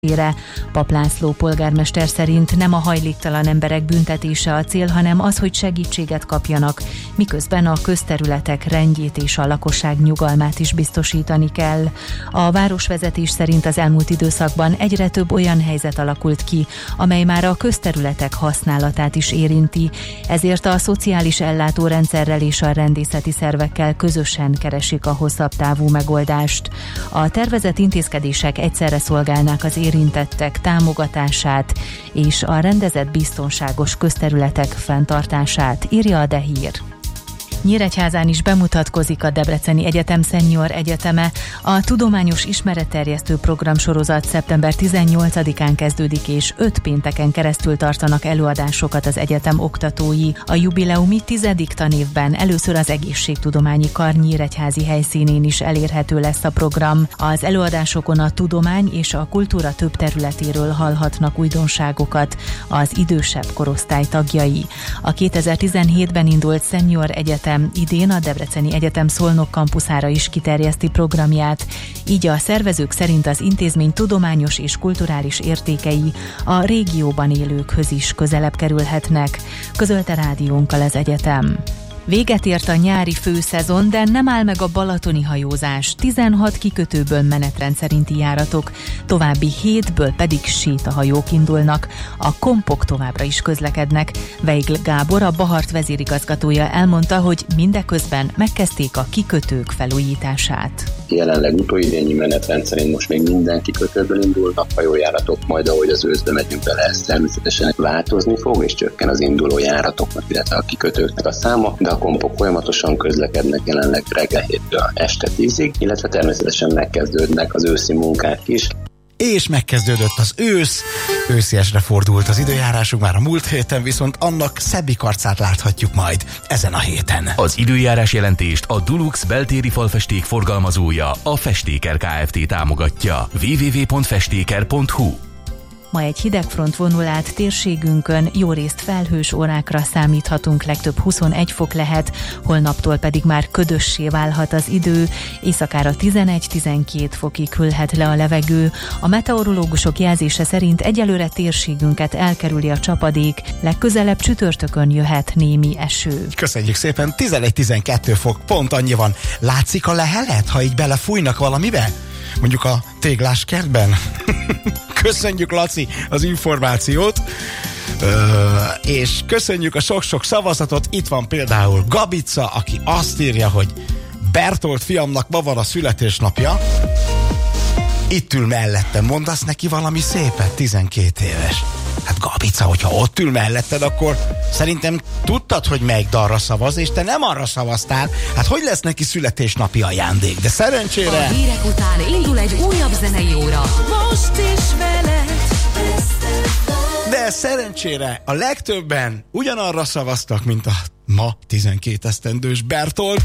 Papp László polgármester szerint nem a hajléktalan emberek büntetése a cél, hanem az, hogy segítséget kapjanak, miközben a közterületek rendjét és a lakosság nyugalmát is biztosítani kell. A városvezetés szerint az elmúlt időszakban egyre több olyan helyzet alakult ki, amely már a közterületek használatát is érinti, ezért a szociális ellátórendszerrel és a rendészeti szervekkel közösen keresik a hosszabb távú megoldást. A tervezett intézkedések egyszerre szolgálnák az érintettek támogatását és a rendezett biztonságos közterületek fenntartását, írja a De Hír. Nyíregyházán is bemutatkozik a Debreceni Egyetem Senior Egyeteme. A tudományos ismeretterjesztő programsorozat szeptember 18-án kezdődik, és 5 pénteken keresztül tartanak előadásokat az egyetem oktatói. A jubileumi 10. tanévben először az Egészségtudományi Kar nyíregyházi helyszínén is elérhető lesz a program. Az előadásokon a tudomány és a kultúra több területéről hallhatnak újdonságokat az idősebb korosztály tagjai. A 2017-ben indult Senior Egyetem idén a Debreceni Egyetem Szolnok kampuszára is kiterjeszti programját, így a szervezők szerint az intézmény tudományos és kulturális értékei a régióban élőkhöz is közelebb kerülhetnek, közölte rádiónkkal az egyetem. Véget ért a nyári főszezon, de nem áll meg a balatoni hajózás. 16 kikötőből menetrend szerinti járatok, további 7-ből pedig sétahajók indulnak. A kompok továbbra is közlekednek. Weigl Gábor, a Bahart vezérigazgatója elmondta, hogy mindeközben megkezdték a kikötők felújítását. Jelenleg utóidényi menetrend szerint most még minden kikötőből indulnak hajójáratok, majd ahogy az őszbe megyünk bele, ez természetesen változni fog, és csökken az induló járatoknak, illetve a kikötőknek a száma, de a kompok folyamatosan közlekednek jelenleg reggel 7-től este 10-ig, illetve természetesen megkezdődnek az őszi munkák is. És megkezdődött az ősz, ősziesre fordult az időjárásunk már a múlt héten, viszont annak szebbik arcát láthatjuk majd ezen a héten. Az időjárás jelentést a Dulux beltéri falfesték forgalmazója, a Festéker Kft. Támogatja. www.festéker.hu. Ma egy hidegfront vonul át térségünkön, jó részt felhős órákra számíthatunk, legtöbb 21 fok lehet, holnaptól pedig már ködössé válhat az idő, éjszakára 11-12 fokig hűlhet le a levegő. A meteorológusok jelzése szerint egyelőre térségünket elkerüli a csapadék, legközelebb csütörtökön jöhet némi eső. Köszönjük szépen, 11-12 fok, pont annyi van. Látszik a lehelet, ha így belefújnak valamibe? Mondjuk a téglás kertben? Köszönjük, Laci, az információt, és köszönjük a sok-sok szavazatot. Itt van például Gabica, aki azt írja, hogy Bertolt fiamnak ma van a születésnapja. Itt ül mellettem, mondasz neki valami szépet, 12 éves. Hát Gabica, hogyha ott ül melletted, akkor szerintem tudtad, hogy melyik dalra szavaz, és te nem arra szavaztál. Hát hogy lesz neki születésnapi ajándék? De szerencsére... A hírek után indul egy újabb zenei óra. Most is veled. De szerencsére a legtöbben ugyanarra szavaztak, mint a ma 12 esztendős Bertolt.